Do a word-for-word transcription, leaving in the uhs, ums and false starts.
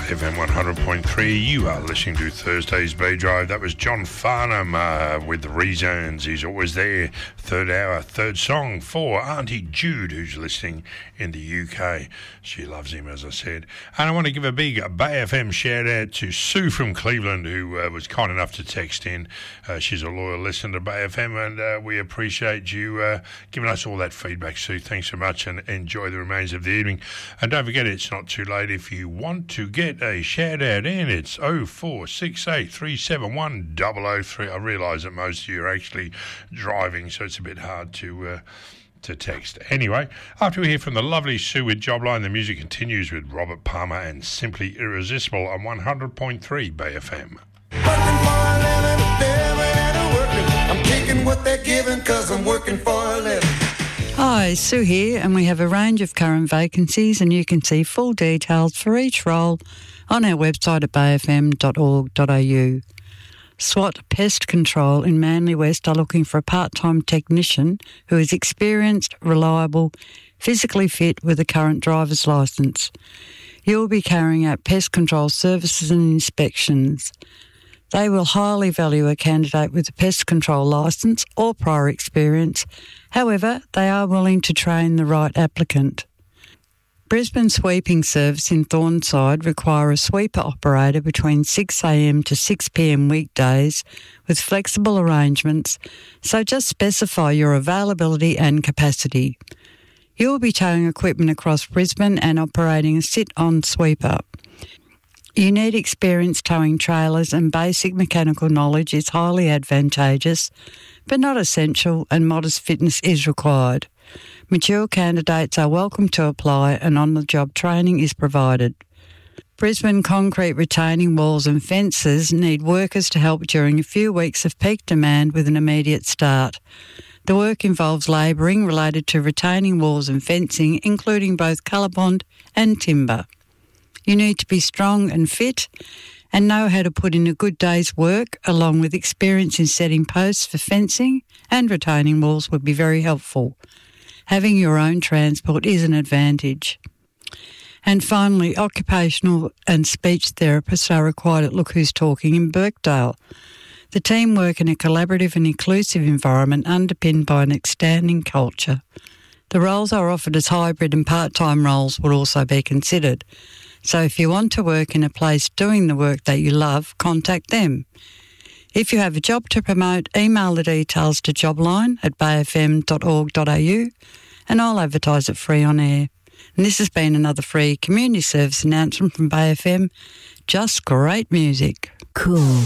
Bay F M one hundred point three. You are listening to Thursday's B Drive. That was John Farnham uh, with the Reasons. He's always there. Third hour, third song for Auntie Jude, who's listening in the U K. She loves him, as I said. And I want to give a big Bay F M shout out to Sue from Cleveland, who uh, was kind enough to text in. Uh, she's a loyal listener to Bay F M, and uh, we appreciate you uh, giving us all that feedback, Sue. Thanks so much, and enjoy the remains of the evening. And don't forget, it's not too late if you want to get a shout out in. It's oh four six eight three seven one double oh three. I realise that most of you are actually driving, so it's a bit hard to uh, to text. Anyway, after we hear from the lovely Sue with Jobline, the music continues with Robert Palmer and Simply Irresistible on one hundred point three Bay F M. Working for a living, living and working. I'm taking what they're giving because I'm working for a living. Hi, Sue here, and we have a range of current vacancies, and you can see full details for each role on our website at bay f m dot org dot a u. SWAT Pest Control in Manly West are looking for a part-time technician who is experienced, reliable, physically fit with a current driver's licence. You will be carrying out pest control services and inspections. They will highly value a candidate with a pest control licence or prior experience. However, they are willing to train the right applicant. Brisbane Sweeping Service in Thornside require a sweeper operator between six a m to six p m weekdays with flexible arrangements, so just specify your availability and capacity. You will be towing equipment across Brisbane and operating a sit-on sweeper. You need experience towing trailers, and basic mechanical knowledge is highly advantageous, but not essential, and modest fitness is required. Mature candidates are welcome to apply, and on-the-job training is provided. Brisbane Concrete Retaining Walls and Fences need workers to help during a few weeks of peak demand with an immediate start. The work involves labouring related to retaining walls and fencing, including both colorbond and timber. You need to be strong and fit and know how to put in a good day's work, along with experience in setting posts for fencing and retaining walls would be very helpful. Having your own transport is an advantage. And finally, occupational and speech therapists are required at Look Who's Talking in Birkdale. The team work in a collaborative and inclusive environment underpinned by an outstanding culture. The roles are offered as hybrid, and part-time roles would also be considered. So if you want to work in a place doing the work that you love, contact them. If you have a job to promote, email the details to jobline at bay f m dot org dot a u and I'll advertise it free on air. And this has been another free community service announcement from Bay F M. Just great music. Cool.